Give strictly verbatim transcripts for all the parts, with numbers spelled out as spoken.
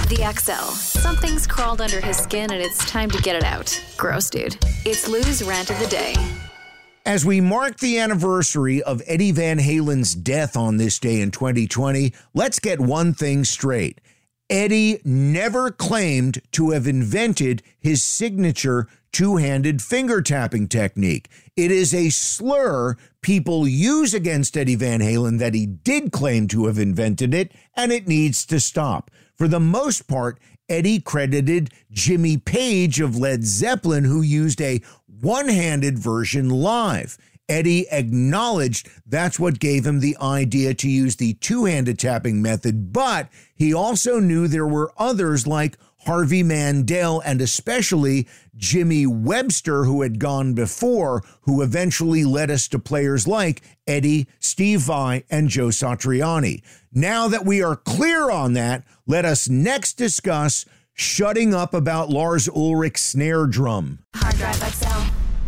The X L. Something's crawled under his skin and it's time to get it out. Gross, dude. It's Lou's Rant of the Day. As we mark the anniversary of Eddie Van Halen's death on this day in twenty twenty, let's get one thing straight. Eddie never claimed to have invented his signature two-handed finger tapping technique. It is a slur people use against Eddie Van Halen that he did claim to have invented it, and it needs to stop. For the most part, Eddie credited Jimmy Page of Led Zeppelin, who used a one-handed version live. Eddie acknowledged that's what gave him the idea to use the two-handed tapping method, but he also knew there were others like Harvey Mandel and especially Jimmy Webster, who had gone before, who eventually led us to players like Eddie, Steve Vai, and Joe Satriani. Now that we are clear on that, let us next discuss shutting up about Lars Ulrich's snare drum. Hard Drive X L.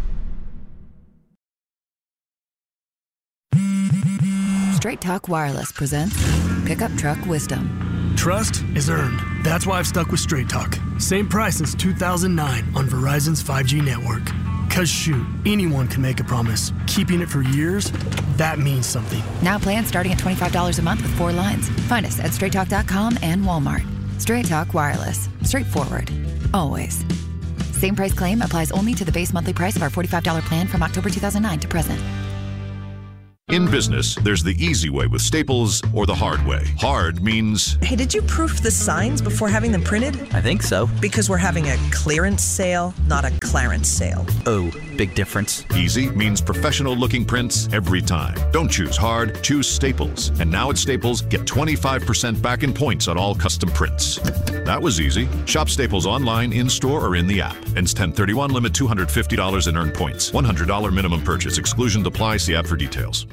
Straight Talk Wireless presents Pickup Truck Wisdom. Trust is earned. That's why I've stuck with Straight Talk. Same price since two thousand nine on Verizon's five G network. Cause shoot, anyone can make a promise. Keeping it for years, that means something. Now plans starting at twenty-five dollars a month with four lines. Find us at straight talk dot com and Walmart. Straight Talk Wireless. Straightforward. Always. Same price claim applies only to the base monthly price of our forty-five dollars plan from October two thousand nine to present. In business, there's the easy way with Staples or the hard way. Hard means... Hey, did you proof the signs before having them printed? I think so. Because we're having a clearance sale, not a clarence sale. Oh, big difference. Easy means professional-looking prints every time. Don't choose hard, choose Staples. And now at Staples, get twenty-five percent back in points on all custom prints. That was easy. Shop Staples online, in-store, or in the app. Ends ten thirty-one, limit two hundred fifty dollars in earned points. one hundred dollars minimum purchase. Exclusion apply. See app for details.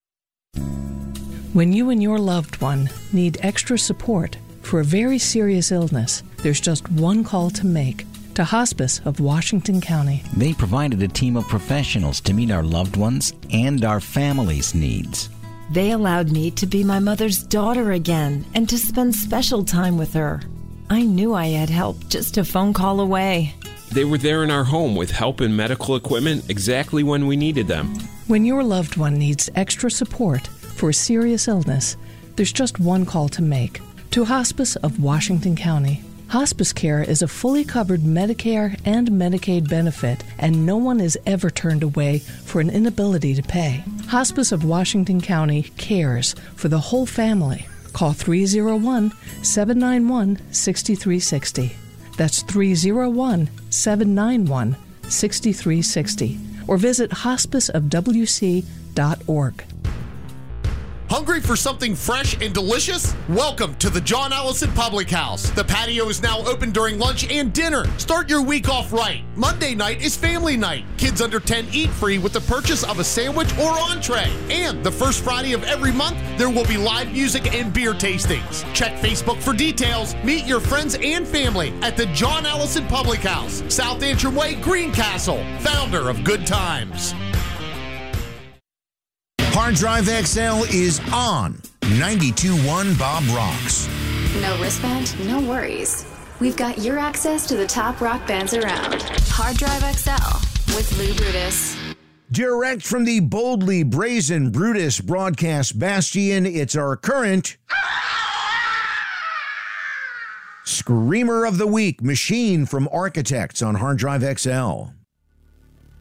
When you and your loved one need extra support for a very serious illness, there's just one call to make to Hospice of Washington County. They provided a team of professionals to meet our loved ones and our family's needs. They allowed me to be my mother's daughter again and to spend special time with her. I knew I had help just a phone call away. They were there in our home with help and medical equipment exactly when we needed them. When your loved one needs extra support for a serious illness, there's just one call to make to Hospice of Washington County. Hospice care is a fully covered Medicare and Medicaid benefit, and no one is ever turned away for an inability to pay. Hospice of Washington County cares for the whole family. Call three oh one, seven nine one, six three six oh. That's three oh one, seven nine one, six three six oh. Or visit hospice of w c dot org. Hungry for something fresh and delicious? Welcome to the John Allison Public House. The patio is now open during lunch and dinner. Start your week off right. Monday night is family night. Kids under ten eat free with the purchase of a sandwich or entree. And the first Friday of every month, there will be live music and beer tastings. Check Facebook for details. Meet your friends and family at the John Allison Public House, South Antrim Way, Greencastle, founder of Good Times. Hard Drive X L is on ninety-two point one Bob Rocks. No wristband? No worries. We've got your access to the top rock bands around. Hard Drive X L with Lou Brutus. Direct from the boldly brazen Brutus broadcast bastion, it's our current Screamer of the Week, Machine from Architects on Hard Drive X L.